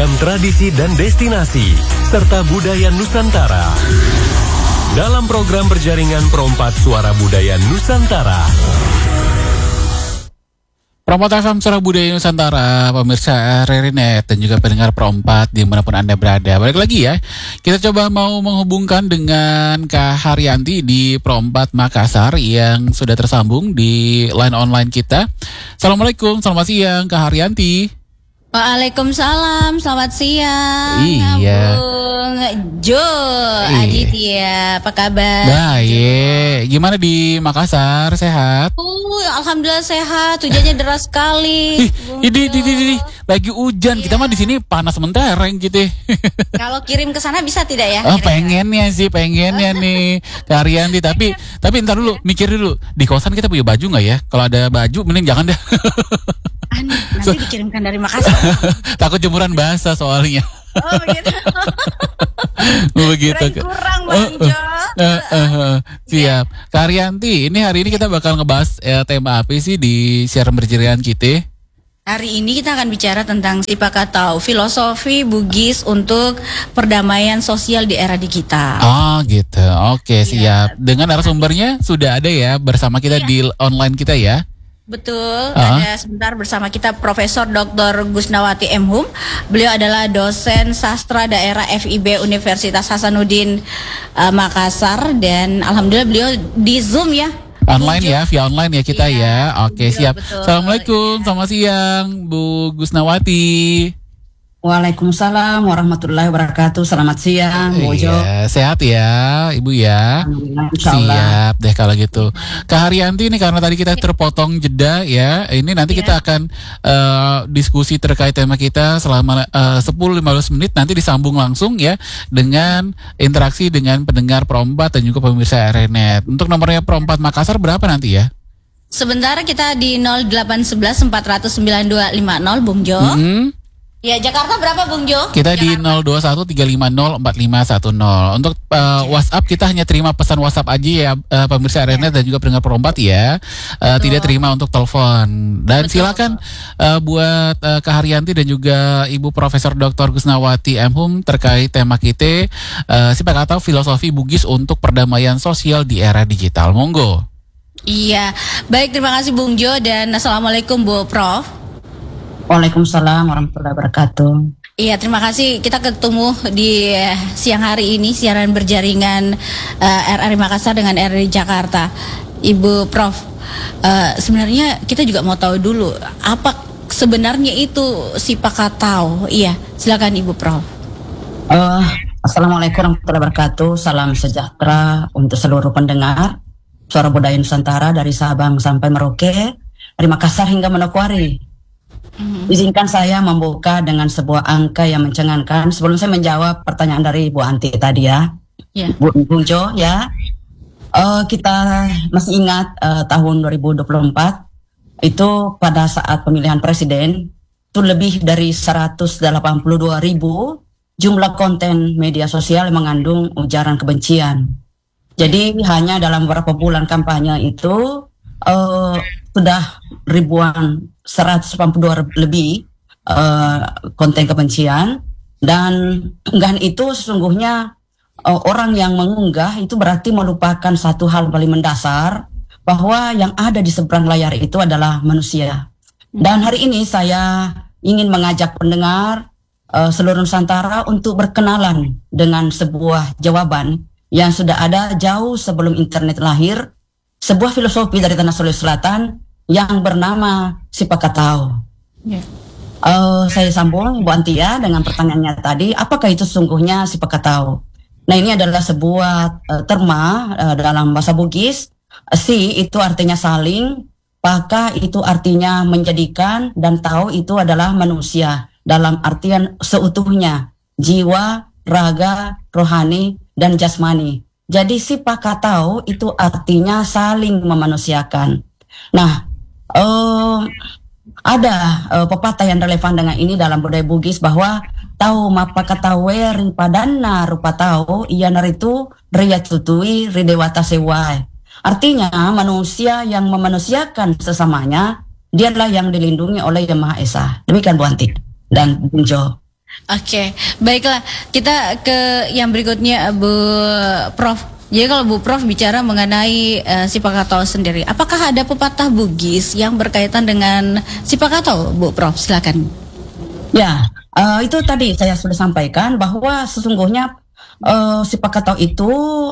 beragam tradisi dan destinasi, serta budaya Nusantara. Dalam program berjaringan Perompat Suara Budaya Nusantara. Perompat FM Suara Budaya Nusantara, pemirsa Rerinet dan juga pendengar Perompat dimanapun Anda berada. Balik lagi ya, kita coba mau menghubungkan dengan Kak Haryanti di Perompat Makassar yang sudah tersambung di line online kita. Assalamualaikum, selamat siang Kak Haryanti. Waalaikumsalam, selamat siang. Iya. Bung Jo, Aditya, apa kabar? Baik, gimana di Makassar, sehat? Alhamdulillah sehat, hujannya deras sekali. Ini lagi hujan, kita mah di sini panas mentereng gitu. Kalau kirim ke sana bisa tidak ya? Oh, pengennya nih Kak Haryanti, tapi ntar dulu, mikir dulu, di kosan kita punya baju nggak ya? Kalau ada baju, mending jangan deh. Nanti dikirimkan dari Makassar. Takut jemuran basah soalnya. Oh begitu. Begitu. Kurang Bang Jo. Siap. Kak Haryanti, ini hari ini kita bakal ngebahas tema apa sih di siaran berjaringan kita? Hari ini kita akan bicara tentang Sipakatau, filosofi Bugis untuk perdamaian sosial di era digital. Oh gitu. Oke, siap. Dengan narasumbernya sudah ada ya bersama kita di online kita ya. Betul, ada sebentar bersama kita Profesor Dr. Gusnawati M. Hum. Beliau adalah dosen sastra daerah FIB Universitas Hasanuddin Makassar, dan alhamdulillah beliau di Zoom ya. Online ya, via online ya kita ya. Oke, siap. Betul. Assalamualaikum, selamat siang Bu Gusnawati. Waalaikumsalam warahmatullahi wabarakatuh. Selamat siang, Bu Jo. Iya, sehat ya, Ibu ya. Siap deh kalau gitu. Kak Haryanti ini karena tadi kita terpotong jeda ya. Ini nanti kita akan diskusi terkait tema kita selama 10-15 menit. Nanti disambung langsung ya dengan interaksi dengan pendengar Perompat dan juga pemirsa Rerinet. Untuk nomornya Perompat Makassar berapa nanti ya? Sebentar kita di 0811 400 9250 Bung Jo. Ya, Jakarta berapa Bung Jo? Kita di 0213504510. Untuk WhatsApp kita hanya terima pesan WhatsApp aja ya, pemirsa Rerinet dan juga pendengar Perompat ya. Tidak terima untuk telepon. Dan silakan buat Kak Haryanti dan juga Ibu Profesor Dr. Gusnawati M. Hum terkait tema kita Sipakatau filosofi Bugis untuk perdamaian sosial di era digital. Monggo. Iya, baik, terima kasih Bung Jo, dan assalamualaikum Bu Prof. Waalaikumsalam warahmatullahi wabarakatuh. Iya, terima kasih. Kita ketemu di siang hari ini siaran berjaringan RRI Makassar dengan RRI Jakarta. Ibu Prof, sebenarnya kita juga mau tahu dulu apa sebenarnya itu Sipakatau. Iya, silakan Ibu Prof. Assalamualaikum warahmatullahi wabarakatuh. Salam sejahtera untuk seluruh pendengar Suara Budaya Nusantara dari Sabang sampai Merauke, dari Makassar hingga Manokwari. Izinkan saya membuka dengan sebuah angka yang mencengangkan sebelum saya menjawab pertanyaan dari Bu Anti tadi ya. Bung Jo ya. Kita masih ingat tahun 2024 itu pada saat pemilihan presiden itu lebih dari 182.000 jumlah konten media sosial yang mengandung ujaran kebencian. Jadi hanya dalam beberapa bulan kampanye itu sudah ribuan 182 lebih konten kebencian, dan unggahan itu sesungguhnya orang yang mengunggah itu berarti melupakan satu hal paling mendasar, bahwa yang ada di seberang layar itu adalah manusia. Dan hari ini saya ingin mengajak pendengar seluruh Nusantara untuk berkenalan dengan sebuah jawaban yang sudah ada jauh sebelum internet lahir, sebuah filosofi dari Tanah Sulawesi Selatan yang bernama Sipakatau. Saya sambung Bu Antia dengan pertanyaannya tadi, apakah itu sesungguhnya Sipakatau? Nah, ini adalah sebuah terma dalam bahasa Bugis. Si itu artinya saling, paka itu artinya menjadikan, dan tau itu adalah manusia dalam artian seutuhnya, jiwa, raga, rohani, dan jasmani. Jadi Sipakatau itu artinya saling memanusiakan. Nah, ada pepatah yang relevan dengan ini dalam budaya Bugis, bahwa tau mapakatawe ripadana rupa tau iya naritu riya tutui ridewata sewai. Artinya manusia yang memanusiakan sesamanya, dialah yang dilindungi oleh Yang Maha Esa. Demikian Bu Anti dan Bung Jo. Oke, baiklah. Kita ke yang berikutnya, Bu Prof. Jadi kalau Bu Prof bicara mengenai Sipakatau sendiri, apakah ada pepatah Bugis yang berkaitan dengan Sipakatau, Bu Prof? Silakan. Ya, itu tadi saya sudah sampaikan bahwa sesungguhnya Sipakatau itu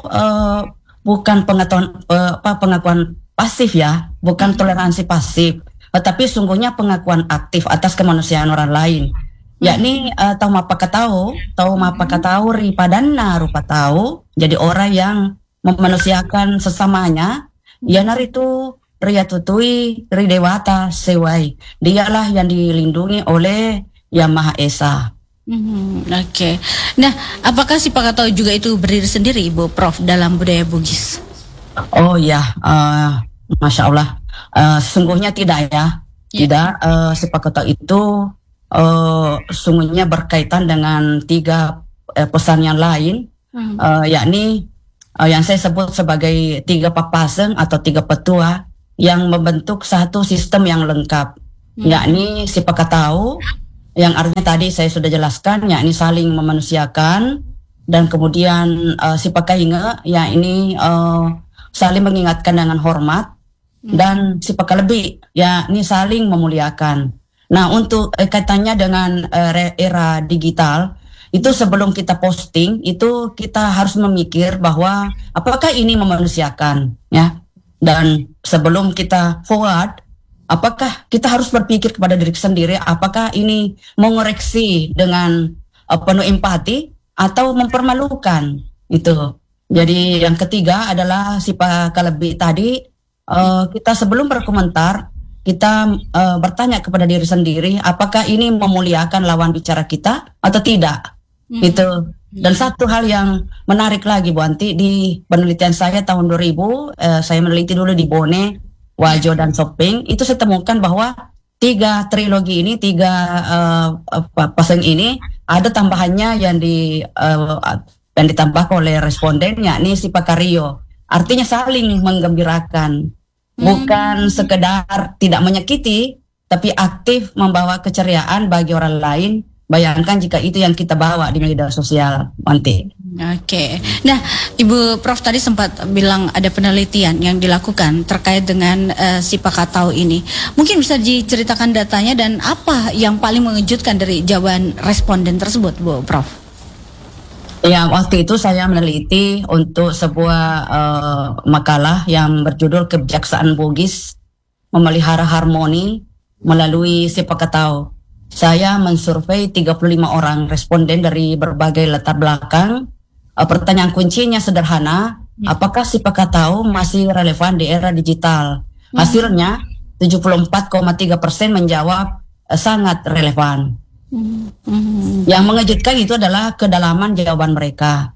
bukan pengakuan pasif ya, bukan toleransi pasif, tetapi sungguhnya pengakuan aktif atas kemanusiaan orang lain. Yakni tau mapakatau ripadana rupa tahu, jadi orang yang memanusiakan sesamanya, yanar itu ria tutui ri dewata sewai, dialah yang dilindungi oleh Yang Maha Esa. Oke. Nah, apakah Sipakatau juga itu berdiri sendiri, Ibu Prof, dalam budaya Bugis? Oh ya, Masya Allah, sungguhnya tidak ya, tidak. Sipakatau itu sungguhnya berkaitan dengan 3 pesan yang lain, yakni yang saya sebut sebagai 3 papaseng atau 3 petua yang membentuk satu sistem yang lengkap, yakni Sipakatau yang artinya tadi saya sudah jelaskan, yakni saling memanusiakan, dan kemudian Sipakainge, yakni saling mengingatkan dengan hormat, dan Sipakalebi, yakni saling memuliakan. Nah, untuk kaitannya dengan era digital, itu sebelum kita posting, itu kita harus memikir bahwa apakah ini memanusiakan, ya. Dan sebelum kita forward, apakah kita harus berpikir kepada diri sendiri, apakah ini mengoreksi dengan penuh empati atau mempermalukan, itu. Jadi yang ketiga adalah Sipakalebi tadi, kita sebelum berkomentar, kita bertanya kepada diri sendiri, apakah ini memuliakan lawan bicara kita atau tidak? Itu. Dan satu hal yang menarik lagi, Bu Anti, di penelitian saya tahun 2000, saya meneliti dulu di Bone, Wajo, dan Sopeng, itu saya temukan bahwa 3 trilogi ini, 3 pasang ini, ada tambahannya yang ditambahkan oleh responden, yakni Sipakario. Artinya saling menggembirakan. Bukan sekedar tidak menyakiti, tapi aktif membawa keceriaan bagi orang lain. Bayangkan jika itu yang kita bawa di media sosial, nanti. Oke. Nah, Ibu Prof tadi sempat bilang ada penelitian yang dilakukan terkait dengan Sipakatau ini. Mungkin bisa diceritakan datanya dan apa yang paling mengejutkan dari jawaban responden tersebut, Bu Prof? Ya, waktu itu saya meneliti untuk sebuah makalah yang berjudul Kebijaksanaan Bugis Memelihara Harmoni Melalui Sipakatau. Saya mensurvei 35 orang responden dari berbagai latar belakang. Pertanyaan kuncinya sederhana, apakah Sipakatau masih relevan di era digital? Hasilnya 74,3% menjawab sangat relevan. Yang mengejutkan itu adalah kedalaman jawaban mereka.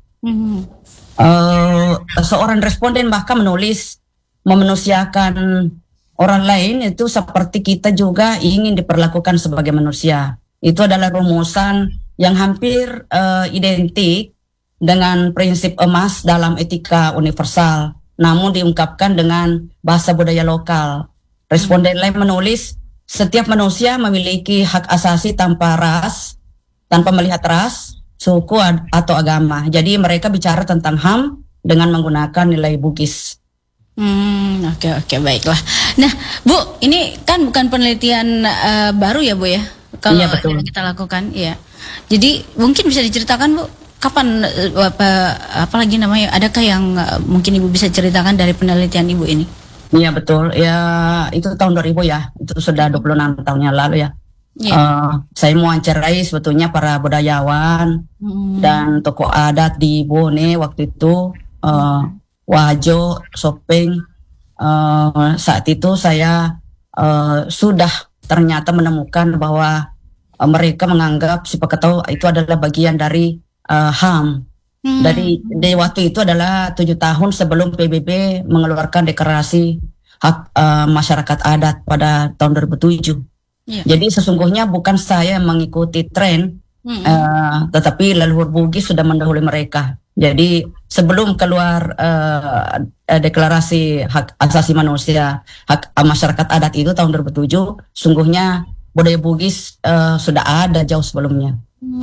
Seorang responden bahkan menulis, memanusiakan orang lain itu seperti kita juga ingin diperlakukan sebagai manusia. Itu adalah rumusan yang hampir identik dengan prinsip emas dalam etika universal, namun diungkapkan dengan bahasa budaya lokal. Responden lain menulis, setiap manusia memiliki hak asasi tanpa melihat ras, suku atau agama. Jadi mereka bicara tentang HAM dengan menggunakan nilai Bugis. Oke, baiklah. Nah, Bu, ini kan bukan penelitian baru ya, Bu ya? Kalau iya, betul. Kita lakukan, ya. Jadi mungkin bisa diceritakan, Bu, kapan apa lagi namanya? Adakah yang mungkin Ibu bisa ceritakan dari penelitian Ibu ini? Iya, betul. Ya, itu tahun 2000 ya. Itu sudah 26 tahun yang lalu ya. Saya mewawancarai sebetulnya para budayawan dan tokoh adat di Bone waktu itu, Wajo, Sopeng. Saat itu saya sudah ternyata menemukan bahwa mereka menganggap Sipakatau itu adalah bagian dari HAM. Dari waktu itu adalah 7 tahun sebelum PBB mengeluarkan deklarasi hak masyarakat adat pada tahun 2007. Jadi sesungguhnya bukan saya yang mengikuti tren, tetapi leluhur Bugis sudah mendahului mereka. Jadi sebelum keluar deklarasi hak asasi manusia, hak masyarakat adat itu tahun 2007, sungguhnya budaya Bugis sudah ada jauh sebelumnya.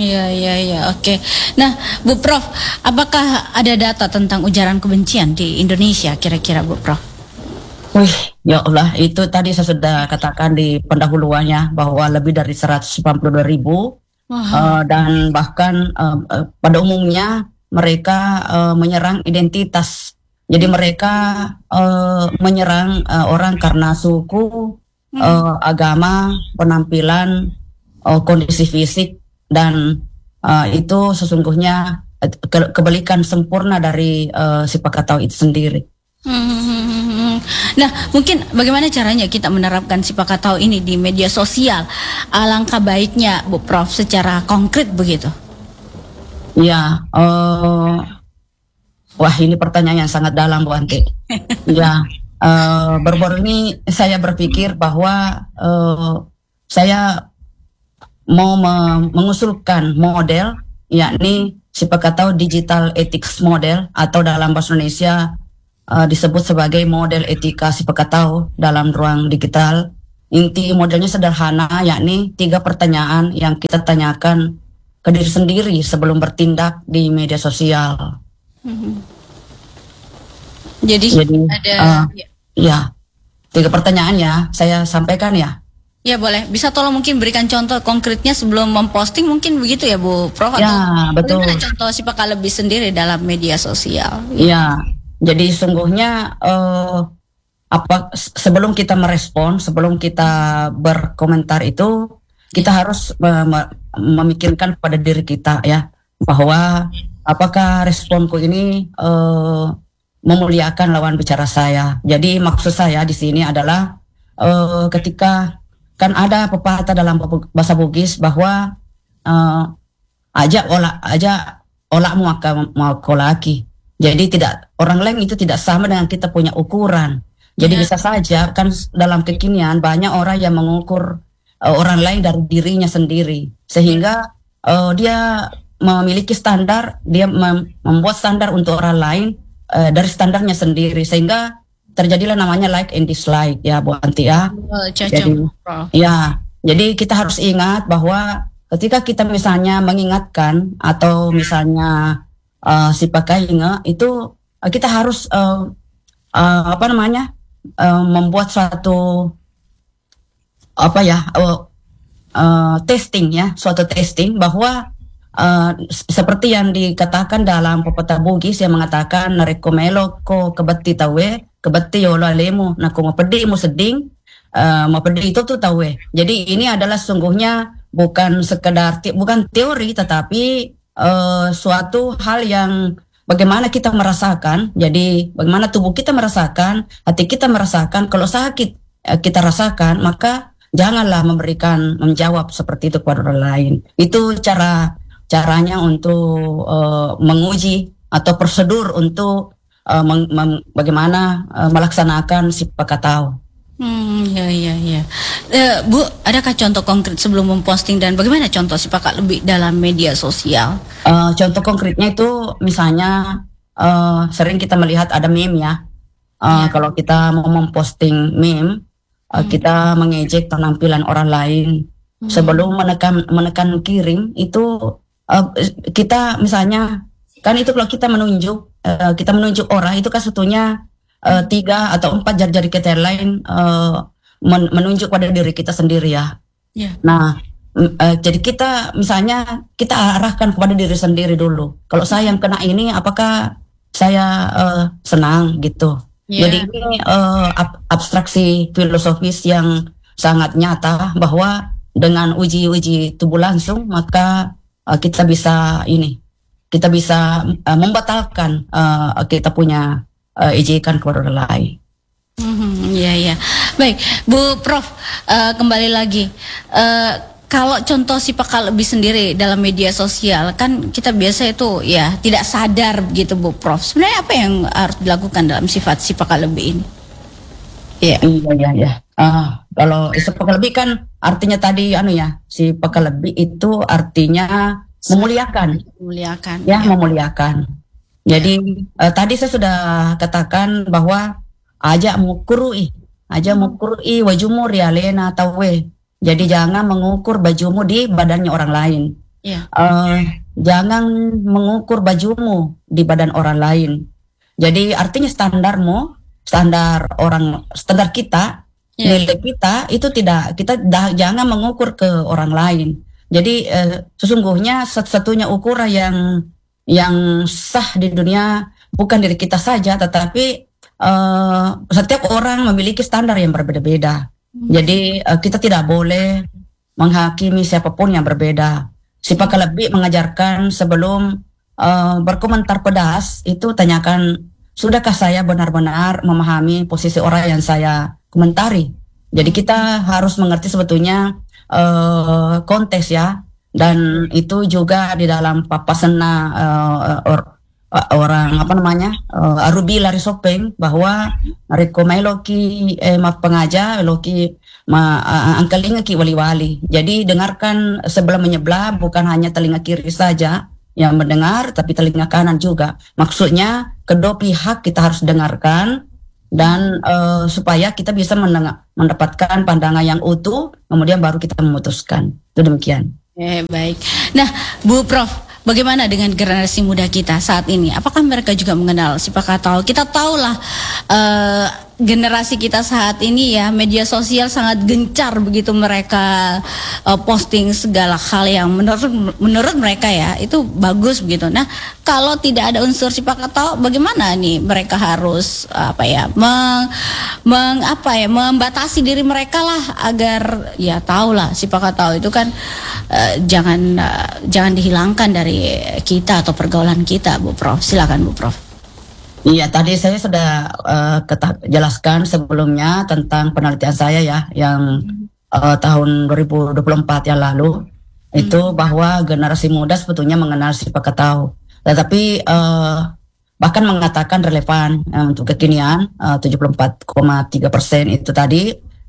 Iya, oke. Nah, Bu Prof, apakah ada data tentang ujaran kebencian di Indonesia kira-kira, Bu Prof? Wih, ya Allah, itu tadi saya sudah katakan di pendahuluannya bahwa lebih dari 182.000 dan bahkan pada umumnya mereka menyerang identitas. Jadi mereka menyerang orang karena suku, agama, penampilan, kondisi fisik, dan itu sesungguhnya kebalikan sempurna dari si Pakatau itu sendiri. Nah, mungkin bagaimana caranya kita menerapkan si Pakatau ini di media sosial? Alangkah baiknya, Bu Prof, secara konkret begitu. Ya, wah ini pertanyaan yang sangat dalam, Bu Anti. Ya, baru-baru ini saya berpikir bahwa saya mau mengusulkan model, yakni si Pakatau Digital Ethics Model, atau dalam bahasa Indonesia disebut sebagai model etika si Pakatau dalam ruang digital. Inti modelnya sederhana, yakni 3 pertanyaan yang kita tanyakan ke diri sendiri sebelum bertindak di media sosial. Jadi ada ya 3 pertanyaan ya, saya sampaikan ya. Ya boleh, bisa tolong mungkin berikan contoh konkretnya sebelum memposting, mungkin begitu ya Bu Prof? Ya, betul. Bagaimana contoh si Pakal lebih sendiri dalam media sosial? Ya, jadi sungguhnya sebelum kita merespon, sebelum kita berkomentar itu, kita harus memikirkan pada diri kita ya, bahwa apakah responku ini memuliakan lawan bicara saya. Jadi maksud saya di sini adalah ketika kan ada pepatah dalam bahasa Bugis bahwa aja olakmu mau kolaki. Jadi orang lain itu tidak sama dengan kita punya ukuran. Jadi bisa saja kan dalam kekinian banyak orang yang mengukur orang lain dari dirinya sendiri, sehingga dia memiliki standar, dia membuat standar untuk orang lain dari standarnya sendiri, sehingga terjadilah namanya like and dislike ya Bu Anti ya. Jadi kita harus ingat bahwa ketika kita misalnya mengingatkan atau misalnya si pakai itu kita harus membuat suatu suatu testing bahwa seperti yang dikatakan dalam pepatah Bugis yang mengatakan narekomelo ko kebati tawe kebati yolo alemu na ko mapedi mo seding mapedi itu tuh tawe. Jadi ini adalah sungguhnya bukan sekedar bukan teori, tetapi suatu hal yang bagaimana kita merasakan. Jadi bagaimana tubuh kita merasakan, hati kita merasakan. Kalau sakit kita rasakan, maka janganlah menjawab seperti itu kepada orang lain. Itu caranya untuk menguji atau prosedur untuk bagaimana melaksanakan si Pakatau. Ya. Bu, adakah contoh konkret sebelum memposting dan bagaimana contoh si Pakak lebih dalam media sosial? Contoh konkretnya itu misalnya sering kita melihat ada meme ya. Kalau kita mau memposting meme, kita mengejek penampilan orang lain. Sebelum menekan kirim itu kita misalnya kan itu kalau kita menunjuk orang itu kan sebetulnya 3 atau 4 jari-jari kita yang lain menunjuk pada diri kita sendiri ya. Nah, jadi kita misalnya kita arahkan kepada diri sendiri dulu. Kalau saya yang kena ini, apakah saya senang gitu? Jadi ini abstraksi filosofis yang sangat nyata bahwa dengan uji tubuh langsung maka kita bisa membatalkan kita punya ejekan kepada orang lain. Iya. Baik, Bu Prof, kembali lagi. Kalau contoh si Pakal lebih sendiri dalam media sosial, kan kita biasa itu ya tidak sadar begitu Bu Prof. Sebenarnya apa yang harus dilakukan dalam sifat si Pakal lebih ini? Iya. Kalau si Pakal lebih kan artinya tadi si Pakal lebih itu artinya memuliakan. Memuliakan. Jadi tadi saya sudah katakan bahwa aja mukurui wajumu rialena tawe. Jadi jangan mengukur bajumu di badannya orang lain. Iya. Jangan mengukur bajumu di badan orang lain. Jadi artinya standar kita, nilai kita itu jangan mengukur ke orang lain. Jadi sesungguhnya satu-satunya ukuran yang sah di dunia bukan diri kita saja, tetapi setiap orang memiliki standar yang berbeda-beda. Jadi kita tidak boleh menghakimi siapapun yang berbeda. Si Pakalebi mengajarkan sebelum berkomentar pedas itu tanyakan, sudahkah saya benar-benar memahami posisi orang yang saya komentari. Jadi kita harus mengerti sebetulnya konteks ya, dan itu juga di dalam papasena orang Arubi lari sopeng bahwa rekomai loki pengaja loki angkalinga ki wali-wali. Jadi dengarkan sebelum menyebelah, bukan hanya telinga kiri saja yang mendengar, tapi telinga kanan juga. Maksudnya kedua pihak kita harus dengarkan, dan supaya kita bisa mendapatkan pandangan yang utuh, kemudian baru kita memutuskan. Itu demikian. Baik. Nah, Bu Prof, bagaimana dengan generasi muda kita saat ini? Apakah mereka juga mengenal si Pakatau? Kita tahulah generasi kita saat ini ya, media sosial sangat gencar begitu mereka posting segala hal yang menurut mereka ya itu bagus begitu. Nah, kalau tidak ada unsur si Pakatau, bagaimana nih mereka harus membatasi diri mereka lah agar ya tahulah si Pakatau itu kan jangan dihilangkan dari kita atau pergaulan kita, Bu Prof. Silakan Bu Prof. Iya, tadi saya sudah jelaskan sebelumnya tentang penelitian saya ya, yang tahun 2024 yang lalu, itu bahwa generasi muda sebetulnya mengenal si Pakatau, tetapi bahkan mengatakan relevan untuk kekinian 74,3% itu tadi,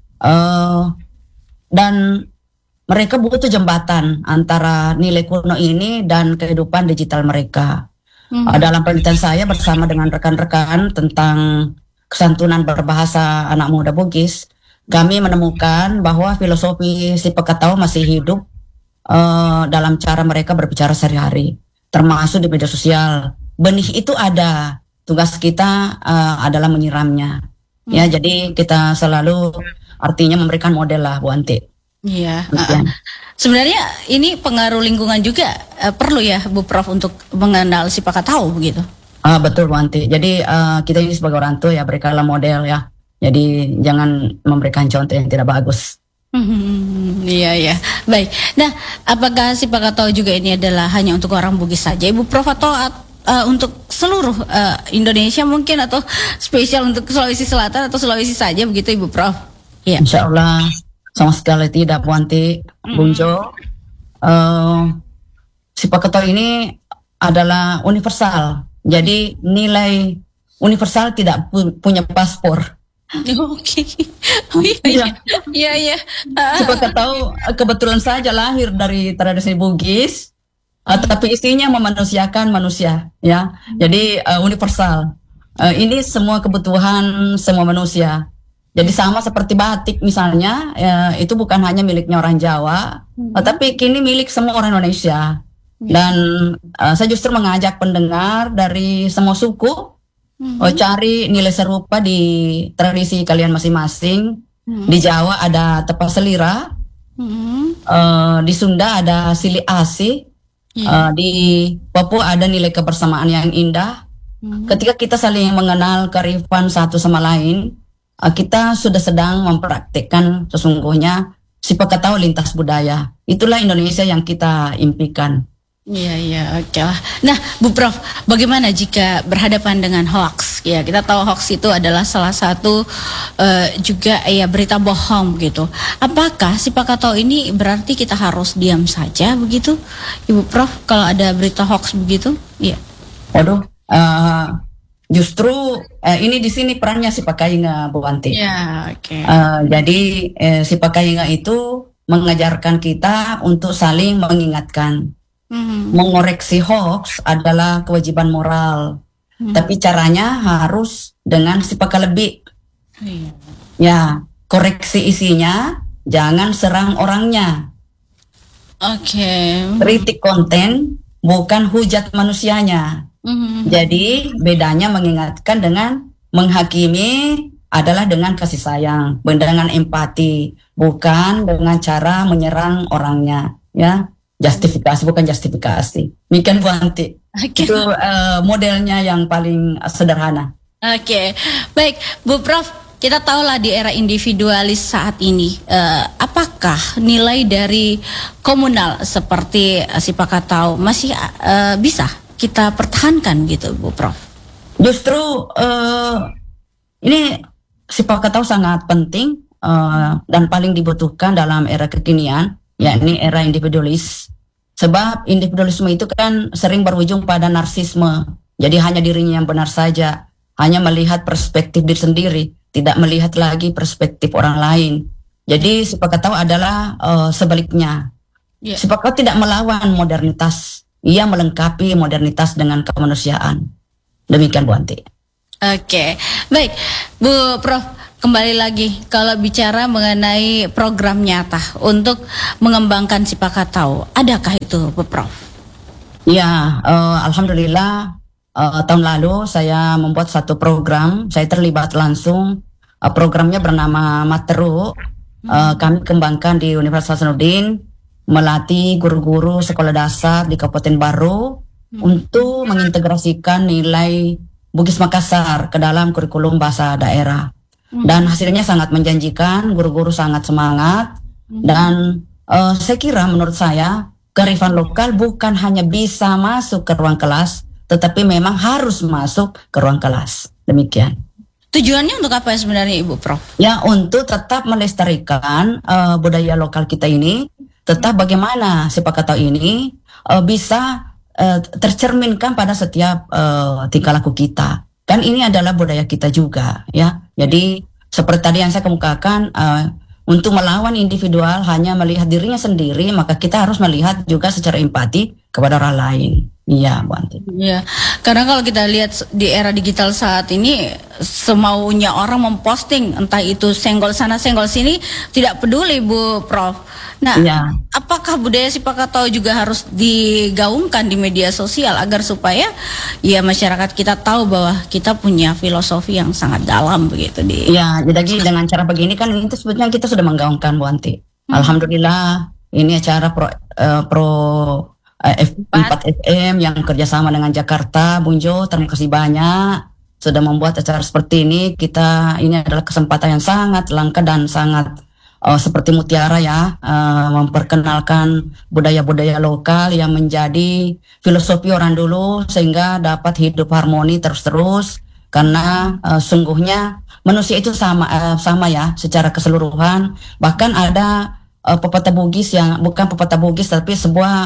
dan mereka butuh jembatan antara nilai kuno ini dan kehidupan digital mereka. Dalam penelitian saya bersama dengan rekan-rekan tentang kesantunan berbahasa anak muda Bugis, kami menemukan bahwa filosofi si Pakatau masih hidup dalam cara mereka berbicara sehari-hari, termasuk di media sosial. Benih itu ada, tugas kita adalah menyiramnya. Ya, jadi kita selalu artinya memberikan model lah, Bu Anti. Iya. Sebenarnya ini pengaruh lingkungan juga perlu ya, Bu Prof, untuk mengenal si Pakatau begitu. Betul, Bu Anti. Jadi kita ini sebagai orang tua ya, berikanlah model ya. Jadi jangan memberikan contoh yang tidak bagus. Iya. Baik. Nah, apakah si Pakatau juga ini adalah hanya untuk orang Bugis saja, Ibu Prof, atau untuk seluruh Indonesia mungkin, atau spesial untuk Sulawesi Selatan atau Sulawesi saja begitu, Ibu Prof? Iya. Insya Allah sama sekali tidak, Bu Anti, Bung Jo. Si Pakatau ini adalah universal. Jadi nilai universal, tidak punya paspor. Oke. Iya. Si Pakatau kebetulan saja lahir dari tradisi Bugis, tapi isinya memanusiakan manusia, ya. Jadi universal. Ini semua kebutuhan semua manusia. Jadi sama seperti batik misalnya, itu bukan hanya miliknya orang Jawa, tapi kini milik semua orang Indonesia. Dan saya justru mengajak pendengar dari semua suku cari nilai serupa di tradisi kalian masing-masing. Di Jawa ada tepa selira, di Sunda ada sili asi, di Papua ada nilai kebersamaan yang indah. Ketika kita saling mengenal kearifan satu sama lain, kita sudah sedang mempraktikkan sesungguhnya si Pakatau lintas budaya. Itulah Indonesia yang kita impikan. Iya, oke lah. Nah, Bu Prof, bagaimana jika berhadapan dengan hoax? Ya, kita tahu hoax itu adalah salah satu juga ya berita bohong gitu. Apakah si Pakatau ini berarti kita harus diam saja begitu, Ibu Prof, kalau ada berita hoax begitu? Iya. Waduh, justru ini di sini perannya si Pakainga, Bu Anti. Ya, oke. Jadi si Pakainga itu mengajarkan kita untuk saling mengingatkan. Mengoreksi hoax adalah kewajiban moral, tapi caranya harus dengan si Pakalebi. Ya, koreksi isinya, jangan serang orangnya. Oke. Kritik konten bukan hujat manusianya. Jadi bedanya mengingatkan dengan menghakimi adalah dengan kasih sayang, dengan empati, bukan dengan cara menyerang orangnya, ya. Justifikasi bukan justifikasi. Demikian Bu Anti. Oke. Itu modelnya yang paling sederhana. Oke, baik Bu Prof. Kita tahulah di era individualis saat ini, apakah nilai dari komunal seperti Sipakatau masih bisa kita pertahankan gitu, Bu Prof? Justru ini Sipakatau sangat penting dan paling dibutuhkan dalam era kekinian, yakni era individualis. Sebab individualisme itu kan sering berujung pada narsisme. Jadi hanya dirinya yang benar saja, hanya melihat perspektif diri sendiri, tidak melihat lagi perspektif orang lain. Jadi Sipakatau adalah sebaliknya. Sipakatau tidak melawan modernitas, ia melengkapi modernitas dengan kemanusiaan. Demikian Bu Anti. Oke, baik Bu Prof. Kembali lagi, kalau bicara mengenai program nyata untuk mengembangkan Sipakatau, adakah itu Bu Prof? Ya, alhamdulillah tahun lalu saya membuat satu program, saya terlibat langsung. Programnya bernama Materu. Kami kembangkan di Universitas Hasanuddin, melatih guru-guru sekolah dasar di Kabupaten Baru untuk mengintegrasikan nilai Bugis Makassar ke dalam kurikulum bahasa daerah. Dan hasilnya sangat menjanjikan, guru-guru sangat semangat. Dan saya kira menurut saya kearifan lokal bukan hanya bisa masuk ke ruang kelas, tetapi memang harus masuk ke ruang kelas. Demikian. Tujuannya untuk apa sebenarnya Ibu Prof? Ya, untuk tetap melestarikan budaya lokal kita ini, tetap bagaimana Sipakatau ini bisa tercerminkan pada setiap tingkah laku kita. Kan ini adalah budaya kita juga, ya. Jadi seperti tadi yang saya kemukakan, untuk melawan individual hanya melihat dirinya sendiri, maka kita harus melihat juga secara empati kepada orang lain. Iya, Bu Anti. Iya, karena kalau kita lihat di era digital saat ini, semaunya orang memposting, entah itu senggol sana senggol sini, tidak peduli Bu Prof. Nah, ya, apakah budaya Sipakatau juga harus digaungkan di media sosial agar supaya ya masyarakat kita tahu bahwa kita punya filosofi yang sangat dalam begitu di. Ya, jadi dengan cara begini kan itu sebetulnya kita sudah menggaungkan Bu Anti. Alhamdulillah ini acara pro 4 FM yang kerjasama dengan Jakarta, Bunjo, terima kasih banyak sudah membuat acara seperti ini. Ini adalah kesempatan yang sangat langka dan sangat seperti mutiara ya, memperkenalkan budaya-budaya lokal yang menjadi filosofi orang dulu sehingga dapat hidup harmoni terus-terus. Karena sungguhnya manusia itu sama ya secara keseluruhan. Bahkan ada pepatah Bugis yang bukan pepatah Bugis tapi sebuah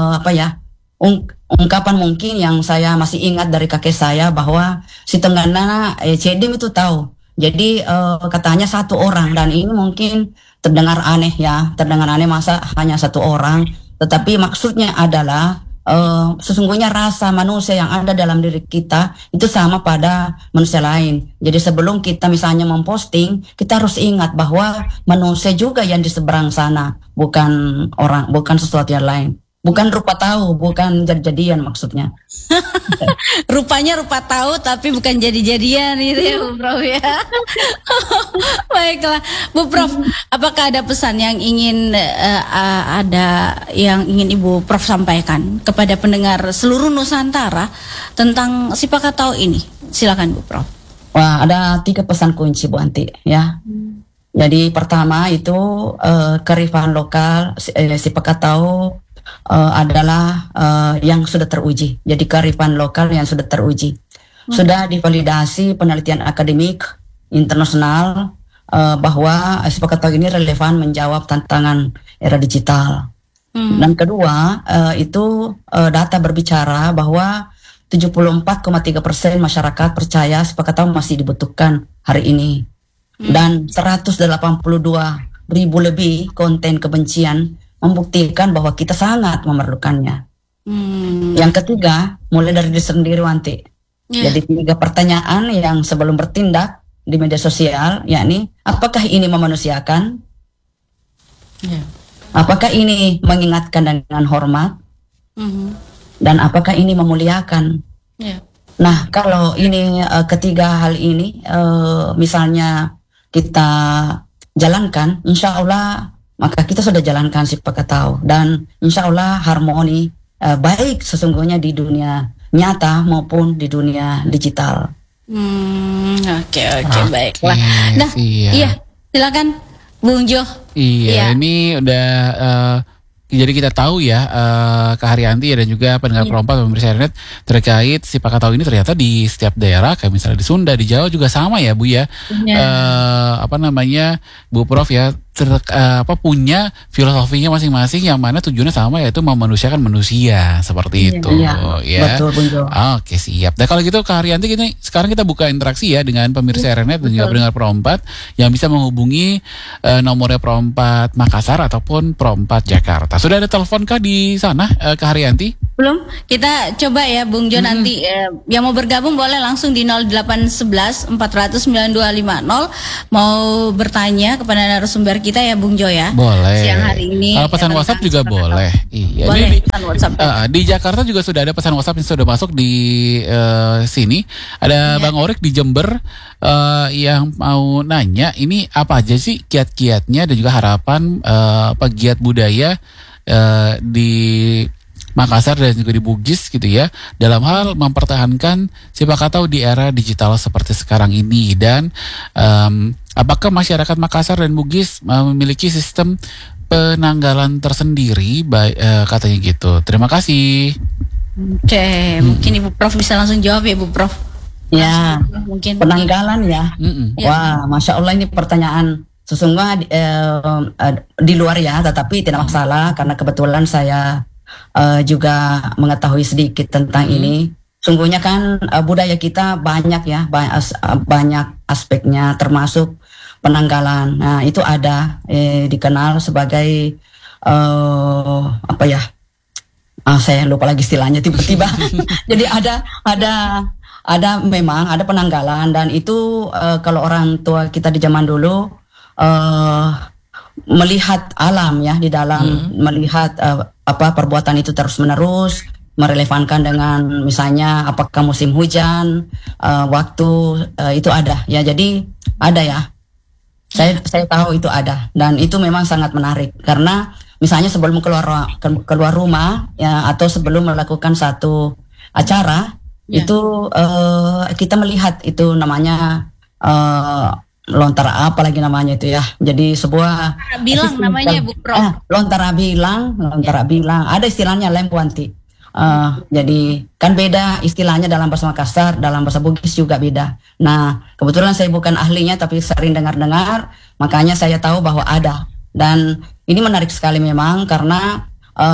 ungkapan mungkin yang saya masih ingat dari kakek saya bahwa si tenggana cedim itu tahu. Jadi katanya satu orang, dan ini mungkin terdengar aneh ya, terdengar aneh masa hanya satu orang, tetapi maksudnya adalah sesungguhnya rasa manusia yang ada dalam diri kita itu sama pada manusia lain. Jadi sebelum kita misalnya memposting, kita harus ingat bahwa manusia juga yang di seberang sana, bukan orang, bukan sesuatu yang lain. Bukan rupa tahu, bukan jadi-jadian maksudnya. Rupanya rupa tahu tapi bukan jadi-jadian itu ya Bu Prof ya. Baiklah Bu Prof, apakah ada pesan yang ingin ingin Ibu Prof sampaikan kepada pendengar seluruh Nusantara tentang Sipakatau ini? Silakan Bu Prof. Wah, ada 3 pesan kunci Bu Anti ya. Jadi pertama itu kearifan lokal Sipakatau adalah yang sudah teruji. Jadi kearifan lokal yang sudah teruji, sudah divalidasi penelitian akademik internasional bahwa Sipakatau ini relevan menjawab tantangan era digital. Dan kedua itu data berbicara bahwa 74,3% masyarakat percaya Sipakatau masih dibutuhkan hari ini, dan 182.000 lebih konten kebencian membuktikan bahwa kita sangat memerlukannya. Yang ketiga, mulai dari diri sendiri Wanti. Jadi 3 pertanyaan yang sebelum bertindak di media sosial, yakni apakah ini memanusiakan? Apakah ini mengingatkan dengan hormat? Dan apakah ini memuliakan? Ya. Nah, kalau ini ketiga hal ini misalnya kita jalankan, insya Allah maka kita sudah jalankan Sipakatau, dan insya Allah harmoni baik sesungguhnya di dunia nyata maupun di dunia digital. Oke, baiklah. Nah, iya, silakan Bung Jo. Iya, ini udah jadi kita tahu ya Kak Haryanti dan juga pendengar perompak pemirsa internet terkait Sipakatau ini ternyata di setiap daerah kayak misalnya di Sunda, di Jawa juga sama ya Bu ya. Bu Prof ya punya filosofinya masing-masing yang mana tujuannya sama, yaitu memanusiakan manusia seperti itu ya. Betul Bung Jo. Oke, siap. Nah kalau gitu Kak Haryanti, sekarang kita buka interaksi ya dengan pemirsa RNet dan juga pendengar Perompat yang bisa menghubungi nomornya Perompat Makassar ataupun Perompat Jakarta. Sudah ada telepon kah di sana Kak Haryanti? Belum, kita coba ya Bung Jo nanti yang mau bergabung boleh langsung di 0811 400 9250 mau bertanya kepada narasumber kita ya Bung Jo ya. Boleh. Siang hari ini. Kalau pesan WhatsApp juga boleh. Iya. Boleh pesan WhatsApp. Di Jakarta juga sudah ada pesan WhatsApp yang sudah masuk di sini. Ada Bang Orik di Jember yang mau nanya ini apa aja sih kiat-kiatnya dan juga harapan pegiat budaya di Makassar dan juga di Bugis gitu ya, dalam hal mempertahankan Sipakatau di era digital seperti sekarang ini, dan apakah masyarakat Makassar dan Bugis memiliki sistem penanggalan tersendiri, katanya gitu. Terima kasih. Oke, mungkin Ibu Prof bisa langsung jawab ya Bu Prof. Ya, mungkin penanggalan ya. Wah, Masya Allah ini pertanyaan sesungguhnya di luar ya, tetapi tidak masalah karena kebetulan saya juga mengetahui sedikit tentang ini. Sungguhnya kan budaya kita banyak ya, banyak aspeknya termasuk penanggalan. Nah itu ada dikenal sebagai apa ya? Saya lupa lagi istilahnya tiba-tiba. Jadi ada memang ada penanggalan, dan itu kalau orang tua kita di zaman dulu melihat alam ya di dalam, melihat perbuatan itu terus menerus, merelevankan dengan misalnya apakah musim hujan, waktu itu ada ya. Jadi ada ya, saya tahu itu ada, dan itu memang sangat menarik karena misalnya sebelum keluar rumah ya, atau sebelum melakukan satu acara itu kita melihat itu namanya lontara apa lagi namanya itu ya. Jadi sebuah bilang namanya Bu Prof. Lontara bilang ada istilahnya lempuanti. Jadi kan beda istilahnya dalam bahasa Makassar, dalam bahasa Bugis juga beda. Nah kebetulan saya bukan ahlinya tapi sering dengar-dengar, makanya saya tahu bahwa ada. Dan ini menarik sekali memang karena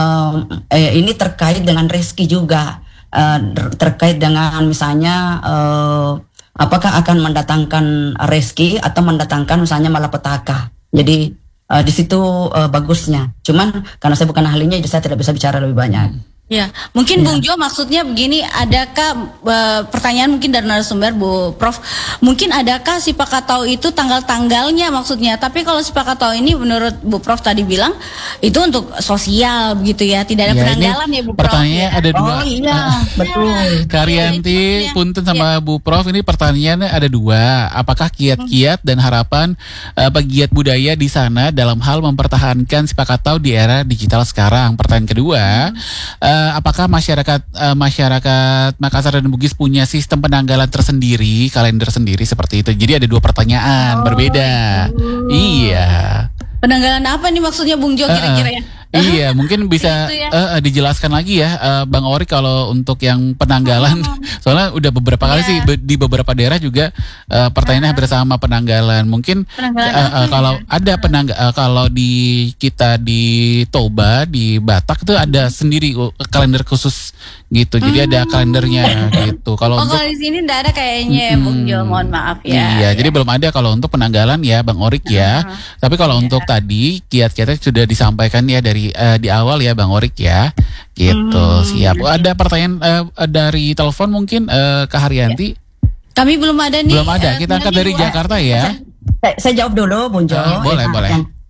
ini terkait dengan rezeki juga, terkait dengan misalnya apakah akan mendatangkan rezeki atau mendatangkan misalnya malapetaka. Jadi di situ bagusnya. Cuman karena saya bukan ahlinya, jadi saya tidak bisa bicara lebih banyak. Ya, mungkin Bung Jo maksudnya begini, adakah pertanyaan mungkin dari narasumber Bu Prof, mungkin adakah Sipakatau itu tanggal-tanggalnya maksudnya, tapi kalau Sipakatau ini menurut Bu Prof tadi bilang itu untuk sosial begitu ya, tidak ada penanggalan ya Bu Prof. Pertanyaannya ada dua. Oh iya, betul. Karyanti, punten sama Bu Prof, ini pertanyaannya ada dua. Apakah kiat-kiat dan harapan pegiat budaya di sana dalam hal mempertahankan Sipakatau di era digital sekarang? Pertanyaan kedua, apakah masyarakat Makassar dan Bugis punya sistem penanggalan tersendiri, kalender sendiri seperti itu? Jadi ada dua pertanyaan berbeda. Iya. Penanggalan apa nih maksudnya Bung Jo kira-kira ya? Iya, mungkin bisa dijelaskan lagi ya Bang Ori kalau untuk yang penanggalan. Soalnya udah beberapa kali sih di beberapa daerah juga pertanyaannya hampir sama penanggalan. Mungkin kalau ada kalau di kita di Toba, di Batak itu ada sendiri kalender khusus gitu. Jadi ada kalendernya gitu. Kalau kalau di sini enggak ada kayaknya Bung Jo, mohon maaf ya. Iya, jadi belum ada kalau untuk penanggalan ya Bang Orik ya. Tapi kalau untuk tadi kiat-kiatnya sudah disampaikan ya dari di awal ya Bang Orik ya, gitu. Siap. Ada pertanyaan dari telepon mungkin Kak Haryanti? Kami belum ada nih. Belum ada. Kita angkat dari Jakarta ya. Saya jawab dulu Bung Jo. Boleh.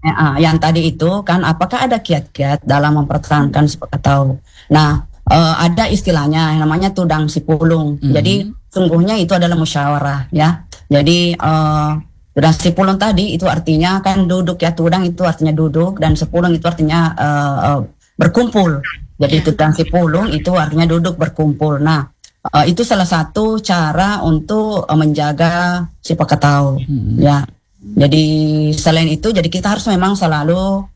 yang tadi itu kan, apakah ada kiat-kiat dalam mempertahankan sepakatau? Nah, ada istilahnya yang namanya tudang sipulung. Jadi sungguhnya itu adalah musyawarah ya. Jadi tudang sipulung tadi itu artinya kan duduk ya, tudang itu artinya duduk dan sepulung itu artinya berkumpul. Jadi tudang sipulung itu artinya duduk berkumpul. Nah, itu salah satu cara untuk menjaga sepakatau ya. Jadi selain itu, jadi kita harus memang selalu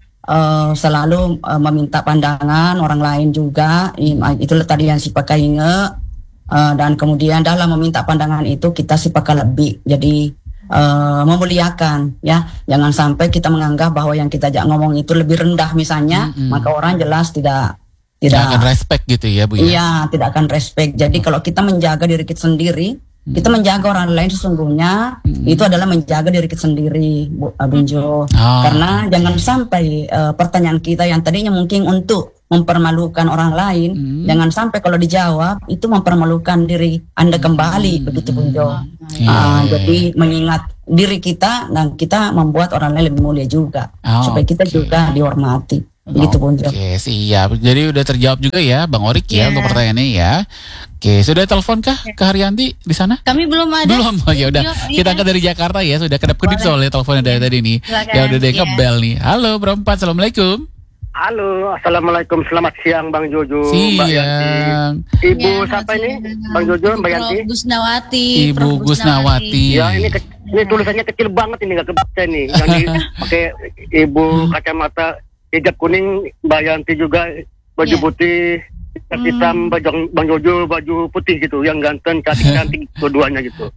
meminta pandangan orang lain juga. Itulah tadi yang sipakai inge. Dan kemudian dalam meminta pandangan itu kita sipakai lebih. Jadi memuliakan ya. Jangan sampai kita menganggap bahwa yang kita ngomong itu lebih rendah misalnya, maka orang jelas tidak akan respect gitu ya Bu ya. Iya, tidak akan respect. Jadi kalau kita menjaga diri kita sendiri, kita menjaga orang lain sesungguhnya itu adalah menjaga diri kita sendiri, Bu Abinjo. Karena jangan sampai pertanyaan kita yang tadinya mungkin untuk mempermalukan orang lain, jangan sampai kalau dijawab itu mempermalukan diri Anda kembali, begitu Bunjo. Jadi mengingat diri kita dan kita membuat orang lain lebih mulia juga, supaya kita juga dihormati. Begitu Bunjo. Oke, siap. Jadi udah terjawab juga ya Bang Orik ya untuk pertanyaannya ya. Oke, sudah telepon kah ke Haryanti di sana? Kami belum ada. Belum. Ya udah. Kita angkat dari Jakarta ya, sudah kedap-kedip soalnya teleponnya dari tadi nih. Ya udah deh ngebel nih. Halo Bro 4, Assalamualaikum. Halo, Assalamualaikum, selamat siang Bang Jojo, Mbak Yanti. Ibu siapa ini? Bang Jojo, Mbak Yanti? Ibu Gusnawati. Ya, ini tulisannya kecil banget ini, nggak kebaca nih. Yang dipakai Ibu kacamata hijab kuning, Mbak Yanti juga baju putih, hitam, Bang Jojo baju putih gitu, yang ganteng, cantik dua-duanya gitu.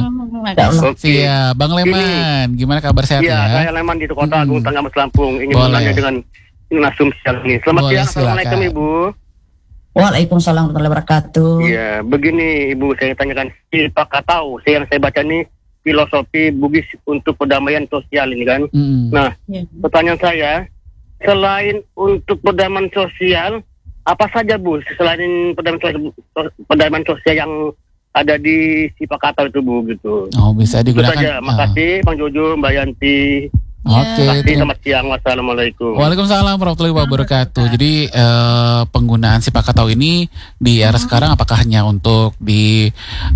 Iya, Bang Leman, gimana kabar sehat ya? Iya, saya Leman di Kota Agung Tanggamus Lampung. Ingin bertanya dengan Nasum siang ini. Selamat siang, Assalamualaikum Ibu. Waalaikumsalam warahmatullahi wabarakatuh. Iya, begini Ibu, saya tanyakan Sipakatau. Yang saya baca nih filosofi Bugis untuk perdamaian sosial ini kan. Nah, pertanyaan saya, selain untuk perdamaian sosial, apa saja Bu selain perdamaian sosial yang ada di Sipakatau itu Bu gitu? Oh, bisa digunakan. Itu saja. Makasih Bang Jojo, Mbak Yanti. Oke, selamat siang, wassalamualaikum. Waalaikumsalam warahmatullahi wabarakatuh. Jadi penggunaan Sipakatau ini di era sekarang apakah hanya untuk di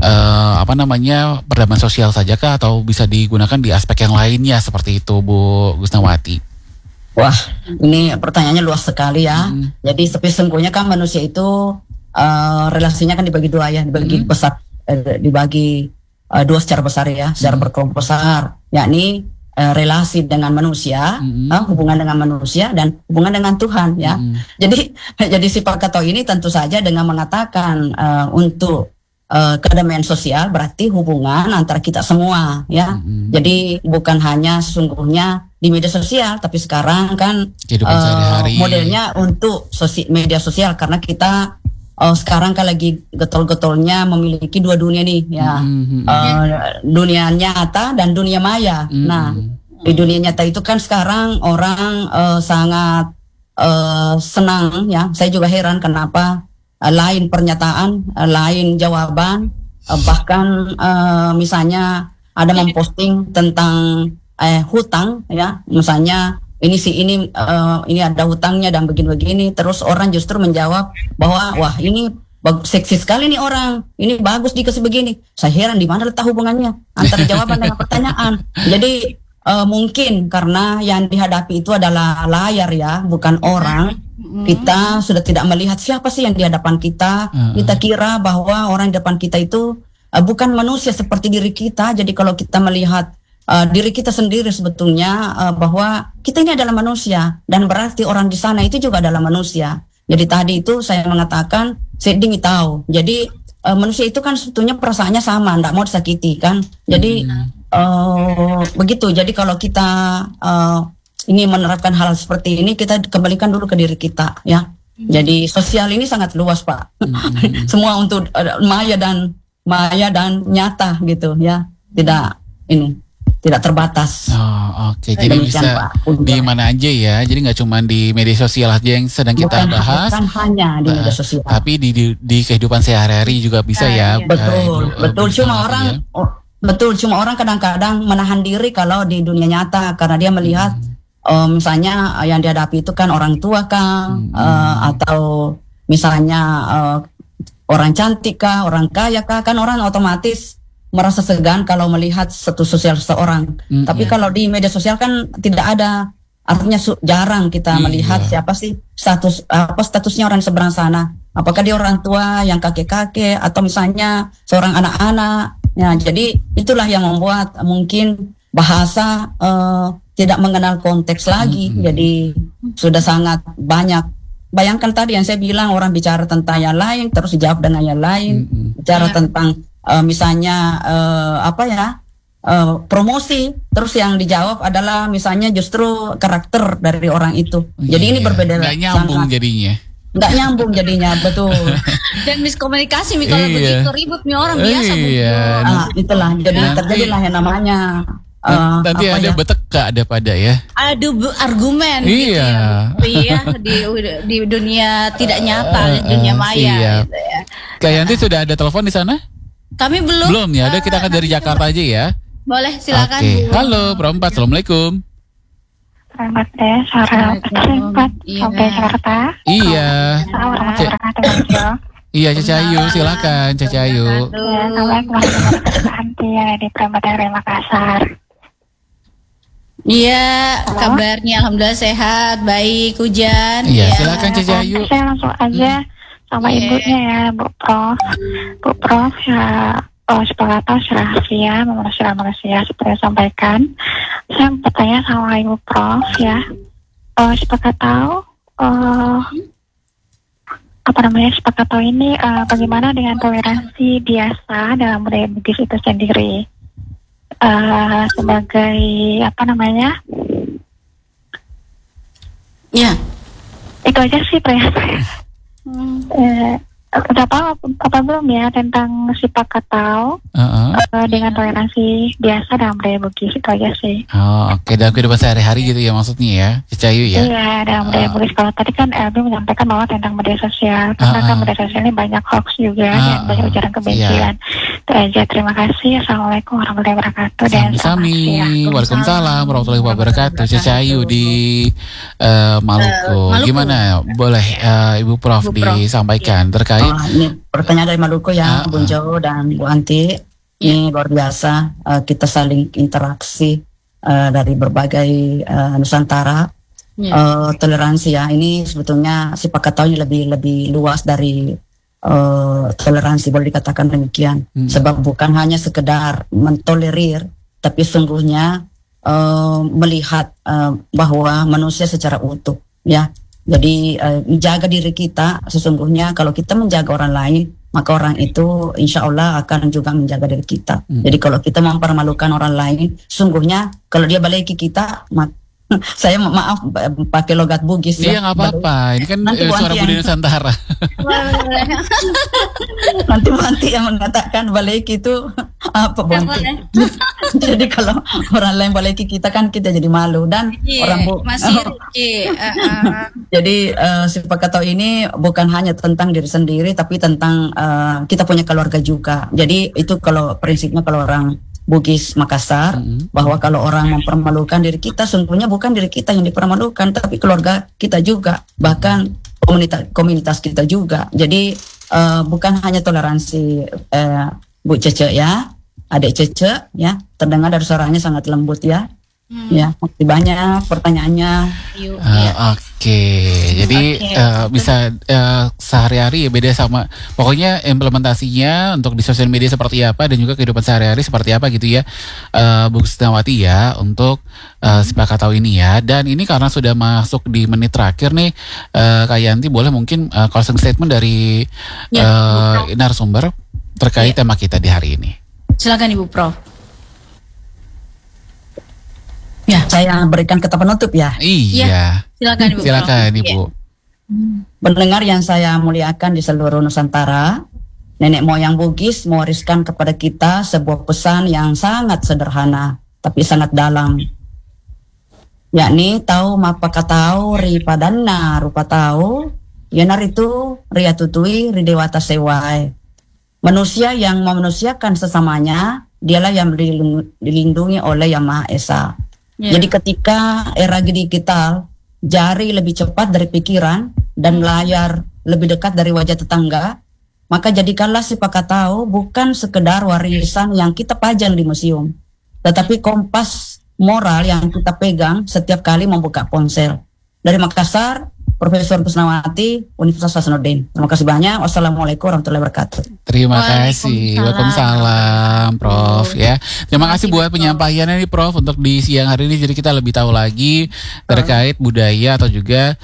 perdamaian sosial saja kah, atau bisa digunakan di aspek yang lainnya seperti itu Bu Gusnawati? Wah, ini pertanyaannya luas sekali ya. Jadi sesungguhnya kan manusia itu relasinya kan dibagi dua ya, dibagi dua secara besar ya, secara berkelompok besar, yakni relasi dengan manusia, hubungan dengan manusia dan hubungan dengan Tuhan ya. Jadi Sipakatau ini tentu saja dengan mengatakan untuk kedamaian sosial berarti hubungan antara kita semua ya. Jadi bukan hanya sesungguhnya di media sosial, tapi sekarang kan modelnya untuk media sosial, karena kita sekarang kan lagi getol-getolnya memiliki dua dunia nih ya, dunia nyata dan dunia maya. Nah, di dunia nyata itu kan sekarang orang sangat senang ya. Saya juga heran kenapa lain pernyataan, lain jawaban, bahkan misalnya ada memposting tentang hutang ya, misalnya ini ada hutangnya dan begini-begini, terus orang justru menjawab bahwa wah ini seksi sekali nih orang, ini bagus dikasih begini. Saya heran di mana letak hubungannya antara jawaban dengan pertanyaan. Jadi mungkin karena yang dihadapi itu adalah layar ya, bukan orang. Kita sudah tidak melihat siapa sih yang di hadapan kita. Kita kira bahwa orang di depan kita itu bukan manusia seperti diri kita. Jadi kalau kita melihat diri kita sendiri sebetulnya bahwa kita ini adalah manusia, dan berarti orang di sana itu juga adalah manusia. Jadi tadi itu saya mengatakan seding tahu. Jadi manusia itu kan sebetulnya perasaannya sama, tidak mau disakiti kan. Jadi begitu. Jadi kalau kita ingin menerapkan hal seperti ini, kita kembalikan dulu ke diri kita ya. Jadi sosial ini sangat luas Pak. Semua untuk maya dan nyata gitu ya. Tidak terbatas. Oke. Jadi bisa di mana aja ya. Jadi nggak cuma di media sosial aja yang sedang kita bahas. Bukan hanya di media sosial. Tapi di kehidupan sehari-hari juga bisa ya. Betul. Cuma orang kadang-kadang menahan diri kalau di dunia nyata, karena dia melihat misalnya yang dihadapi itu kan orang tua Kang, atau misalnya orang cantik kah, orang kaya kah, kan orang otomatis merasa segan kalau melihat status sosial seseorang. Tapi kalau di media sosial kan tidak ada, artinya jarang kita melihat siapa sih statusnya orang seberang sana. Apakah dia orang tua yang kakek-kakek atau misalnya seorang anak-anak. Ya, jadi itulah yang membuat mungkin bahasa tidak mengenal konteks lagi. Jadi sudah sangat banyak. Bayangkan tadi yang saya bilang, orang bicara tentang yang lain terus dijawab dengan yang lain. Bicara tentang misalnya promosi, terus yang dijawab adalah misalnya justru karakter dari orang itu. Jadi ini berbeda. Nggak nyambung jadinya. Nggak nyambung jadinya, betul. Dan miskomunikasi kalau begitu ribut orang biasa. Itulah jadi terjadilah yang namanya nanti ada beteka ada pada ya. Adu argumen gitu ya. Iya, di dunia tidak nyata, di dunia maya gitu ya. Kak Yanti sudah ada telepon di sana? Kami belum. Belum ya, udah kita akan dari Jakarta aja ya. Boleh, silakan. Oke. Halo, Perempat, Assalamualaikum. Selamat deh, Sarah Perempat sampai Jakarta. Iya. Assalamualaikum. Iya, Cacayu, silakan Cacayu. Assalamualaikum warahmatullahi wabarakatuh. Yang ada di Perempat dari Makassar. Iya, kabarnya alhamdulillah sehat, baik, hujan. Iya, silakan Cacayu. Saya langsung aja sama ibunya ya, Bu Prof. Bu Prof ya, sebagai tahu rahasia, manusia seperti yang sampaikan. Saya bertanya sama Ibu Prof ya, sebagai tahu sepakat tahu ini bagaimana dengan toleransi biasa dalam budaya Bugis itu sendiri. Sebagai ya itu aja sih saya. Udah apa belum ya tentang sepakat tahu dengan toleransi biasa dalam budaya Bugis, itu aja sih. Oke, dalam kehidupan sehari-hari gitu ya maksudnya ya, Cacayu ya. Iya, dalam budaya Bugis. Kalau tadi kan Elbi menyampaikan bahwa tentang media sosial, karena kan media sosial ini banyak hoax juga dan banyak ujaran kebencian. Itu aja, terima kasih. Assalamualaikum warahmatullahi wabarakatuh. Sami-sami. Waalaikumsalam warahmatullahi wabarakatuh. Cacayu di Maluku. Gimana? Boleh Ibu Prof disampaikan terkait. Ini pertanyaan dari Maluku ya, Bung Jo dan Bu Anti. Ini luar biasa, kita saling interaksi dari berbagai Nusantara. Toleransi ya, ini sebetulnya sepakat tahu lebih luas dari toleransi, boleh dikatakan demikian. Sebab bukan hanya sekedar mentolerir, tapi sungguhnya melihat bahwa manusia secara utuh ya. Jadi menjaga diri kita, sesungguhnya kalau kita menjaga orang lain, maka orang itu insya Allah akan juga menjaga diri kita. Jadi kalau kita mempermalukan orang lain, sungguhnya kalau dia balik ke kita, saya maaf pakai logat Bugis ya. Iya, nggak apa-apa. Ini kan suara budaya Nusantara. Nanti Banti yang mengatakan balik itu apa Banti. Jadi kalau orang lain balik kita kan kita jadi malu dan orang Jadi sepakat tahu ini bukan hanya tentang diri sendiri, tapi tentang kita punya keluarga juga. Jadi itu kalau prinsipnya kalau orang Bugis Makassar, bahwa kalau orang mempermalukan diri kita, sungguhnya bukan diri kita yang dipermalukan, tapi keluarga kita juga, bahkan komunitas kita juga. Jadi bukan hanya toleransi Bu Cece ya, adik Cece ya, terdengar dari suaranya sangat lembut ya. Ya, makasih banyak pertanyaannya. Oke, jadi bisa sehari-hari ya beda sama, pokoknya implementasinya untuk di sosial media seperti apa dan juga kehidupan sehari-hari seperti apa gitu ya, Bu Krisnawati ya, untuk sepakat tahu ini ya. Dan ini karena sudah masuk di menit terakhir nih, Kak Yanti boleh mungkin closing statement dari narasumber terkait tema kita di hari ini. Silakan Ibu Prof. Ya, saya berikan kata penutup ya. Iya. Silakan Ibu. Silakan Ibu. Pendengar yang saya muliakan di seluruh Nusantara, nenek moyang Bugis mewariskan kepada kita sebuah pesan yang sangat sederhana tapi sangat dalam. Yakni tahu mapaka tahu ri padanna rupa tahu, yanar itu ria tutui ri dewata sewai. Manusia yang memanusiakan sesamanya, dialah yang dilindungi oleh Yang Maha Esa. Jadi ketika era digital, jari lebih cepat dari pikiran dan layar lebih dekat dari wajah tetangga, maka jadikanlah si Pakatau bukan sekedar warisan yang kita pajang di museum, tetapi kompas moral yang kita pegang setiap kali membuka ponsel. Dari Makassar, Profesor Kusnawati, Universitas Hasanuddin. Terima kasih banyak. Wassalamualaikum warahmatullahi wabarakatuh. Terima kasih. Waalaikumsalam, Prof. Ya, terima kasih buat penyampaiannya nih, Prof. Untuk di siang hari ini, jadi kita lebih tahu lagi terkait budaya atau juga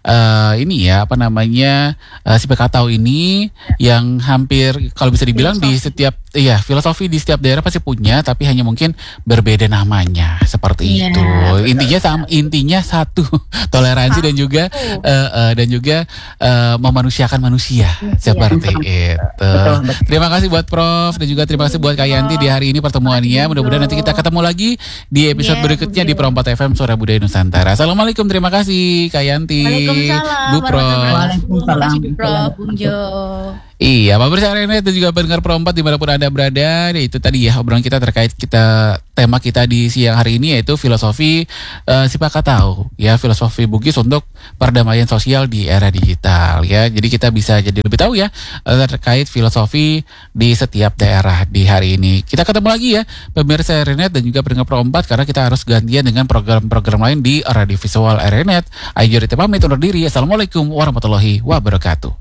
si Pakatau ini yang hampir kalau bisa dibilang di setiap filosofi di setiap daerah pasti punya, tapi hanya mungkin berbeda namanya seperti itu. Intinya satu, toleransi dan juga memanusiakan manusia seperti itu. Terima kasih buat Prof dan juga terima kasih buat Kak Yanti di hari ini pertemuannya. Mudah-mudahan nanti kita ketemu lagi di episode berikutnya di Pro 4 FM Suara Budaya Nusantara. Assalamualaikum, terima kasih Kak Yanti. Bu Prof. Waalaikumsalam. Prof. Bung Jo. Iya, Pak Bersarenet dan juga pendengar Pro 4 dimanapun Anda berada. Itu tadi ya obrolan kita terkait tema kita di siang hari ini, yaitu filosofi si Pakatau, ya, filosofi Bugis untuk perdamaian sosial di era digital, ya. Jadi kita bisa jadi lebih tahu ya terkait filosofi di setiap daerah di hari ini. Kita ketemu lagi ya pemirsa Renet dan juga pendengar Pro 4, karena kita harus gantian dengan program-program lain di radio visual Renet. Ayo kita pamit undur diri. Assalamualaikum warahmatullahi wabarakatuh.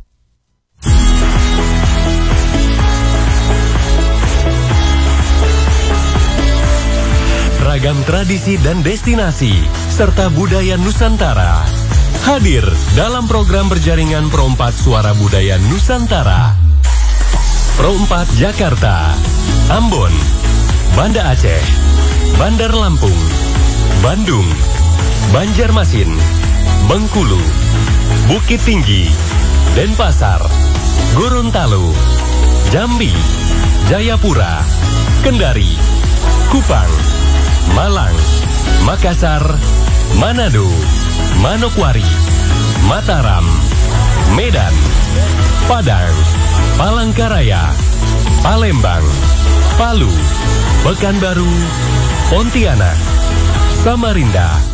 Ragam tradisi dan destinasi serta budaya Nusantara hadir dalam program berjaringan Pro 4 Suara Budaya Nusantara. Pro 4 Jakarta, Ambon, Banda Aceh, Bandar Lampung, Bandung, Banjarmasin, Bengkulu, Bukit Tinggi, Denpasar, Gorontalo, Jambi, Jayapura, Kendari, Kupang, Malang, Makassar, Manado, Manokwari, Mataram, Medan, Padang, Palangkaraya, Palembang, Palu, Pekanbaru, Pontianak, Samarinda,